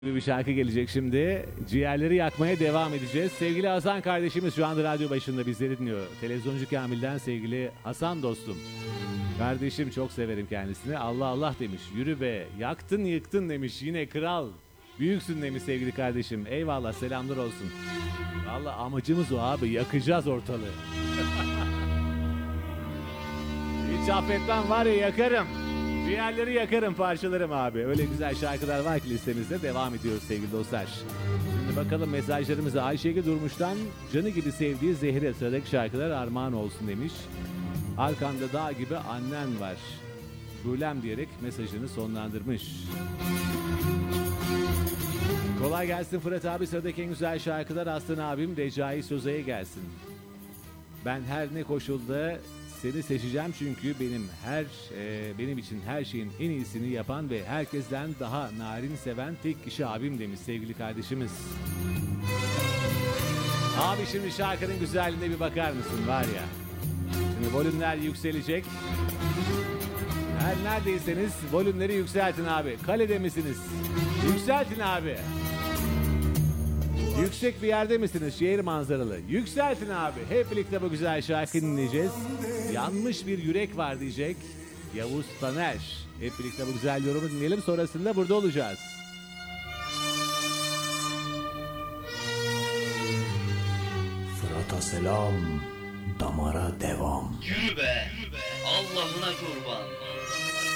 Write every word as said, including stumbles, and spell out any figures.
Bir şarkı gelecek şimdi. Ciğerleri yakmaya devam edeceğiz. Sevgili Hasan kardeşimiz şu anda radyo başında bizleri dinliyor. Televizyoncu Kamil'den sevgili Hasan dostum. Kardeşim çok severim kendisini. Allah Allah demiş. Yürü be yaktın yıktın demiş. Yine kral. Büyüksün demiş sevgili kardeşim. Eyvallah selamlar olsun. Vallahi amacımız o abi. Yakacağız ortalığı. Hiç affetmem var ya yakarım. Ciğerleri yakarım parçalarım abi. Öyle güzel şarkılar var ki listemizde. Devam ediyoruz sevgili dostlar. Şimdi bakalım mesajlarımıza. Ayşegül Durmuş'tan canı gibi sevdiği Zehre sıradaki şarkılar armağan olsun demiş. Arkanda dağ gibi annen var. Şulem diyerek mesajını sonlandırmış. Kolay gelsin Fırat abi, sıradaki en güzel şarkılar Aslan abim Recai Söza'ya gelsin. Ben her ne koşulda seni seçeceğim çünkü benim her e, benim için her şeyin en iyisini yapan ve herkesten daha narin seven tek kişi abim demiş sevgili kardeşimiz. Abi şimdi şarkının güzelliğine bir bakar mısın var ya. Şimdi volümler yükselecek. Her neredeyseniz volümleri yükseltin abi. Kalede misiniz? Yükseltin abi. Yüksek bir yerde misiniz? Şehir manzaralı. Yükseltin abi. Hep birlikte bu güzel şarkıyı dinleyeceğiz. Yanmış bir yürek var diyecek Yavuz Taner. Hep birlikte bu güzel yorumu dinleyelim. Sonrasında burada olacağız. Fırat'a selam, damara devam. Yürü be, Allah'ına kurban.